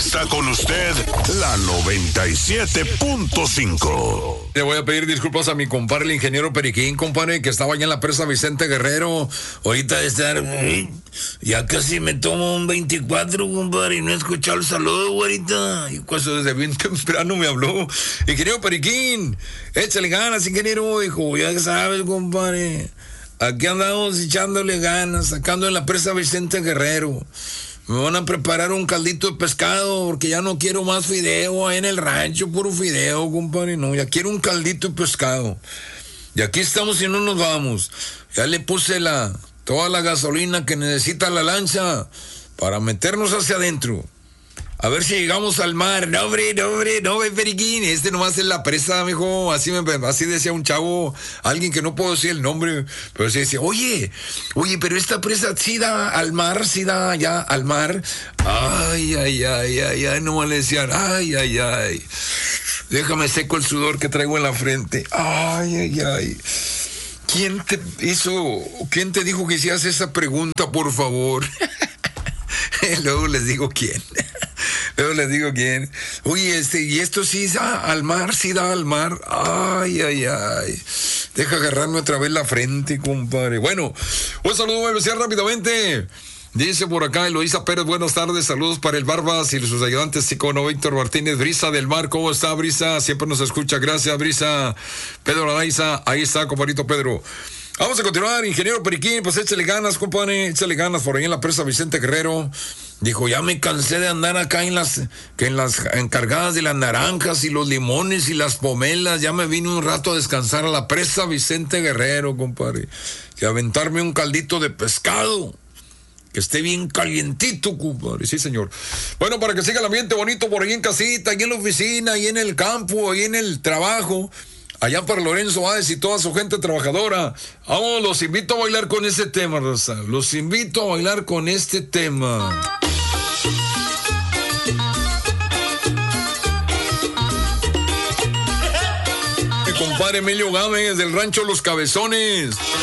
está con usted la 97.5. Le voy a pedir disculpas a mi compadre, el ingeniero Periquín, compadre, que estaba allá en la presa Vicente Guerrero. Ahorita de estar... ya casi me tomo un 24, compadre, y no he escuchado el saludo, güerita. Y pues desde bien temprano me habló. Ingeniero Periquín, échale ganas, ingeniero, hijo. Ya sabes, compadre. Aquí andamos echándole ganas, sacando en la presa Vicente Guerrero. Me van a preparar un caldito de pescado porque ya no quiero más fideo ahí en el rancho, puro fideo, compadre. No, ya quiero un caldito de pescado. Y aquí estamos y no nos vamos. Ya le puse toda la gasolina que necesita la lancha para meternos hacia adentro. A ver si llegamos al mar. No, hombre, Periquín. Nomás es la presa, mijo. Así decía un chavo, alguien que no puedo decir el nombre, pero sí decía, oye, pero esta presa sí da al mar, sí da ya al mar. Ay, nomás le decían, ay. Déjame seco el sudor que traigo en la frente. Ay. ¿Quién te dijo que hicieras esa pregunta, por favor? Luego les digo quién. Oye, y esto sí da al mar, sí da al mar. Ay. Deja agarrarme otra vez la frente, compadre. Bueno, un saludo muy especial rápidamente. Dice por acá Eloísa Pérez, buenas tardes, saludos para el Barbas y sus ayudantes, Icono Víctor Martínez, Brisa del Mar, ¿cómo está, Brisa? Siempre nos escucha, gracias, Brisa. Pedro Araiza, ahí está, compadrito Pedro. Vamos a continuar, ingeniero Periquín, pues échale ganas, compadre, échale ganas por ahí en la presa Vicente Guerrero. Dijo, ya me cansé de andar acá en las encargadas de las naranjas y los limones y las pomelas, ya me vine un rato a descansar a la presa Vicente Guerrero, compadre, y aventarme un caldito de pescado, que esté bien calientito, compadre, sí señor. Bueno, para que siga el ambiente bonito por ahí en casita, ahí en la oficina, ahí en el campo, ahí en el trabajo, allá para Lorenzo Báez y toda su gente trabajadora. Vamos, los invito a bailar con este tema, Rosa. Los invito a bailar con este tema. Mi compadre Emilio Gámez del rancho Los Cabezones.